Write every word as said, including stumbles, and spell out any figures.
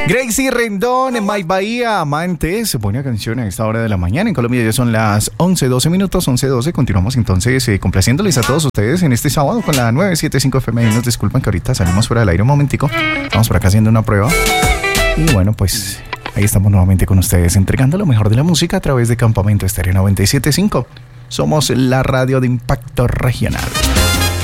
Gracie Rendón en My Bahía, Amante, se pone a canción a esta hora de la mañana. En Colombia ya son las once doce minutos, once doce. Continuamos entonces eh, complaciéndoles a todos ustedes en este sábado con la nueve setenta y cinco F M. Nos disculpan que ahorita salimos fuera del aire un momentico. Estamos por acá haciendo una prueba. Y bueno, pues ahí estamos nuevamente con ustedes, entregando lo mejor de la música a través de Campamento Estéreo noventa y siete punto cinco. Somos la radio de impacto regional.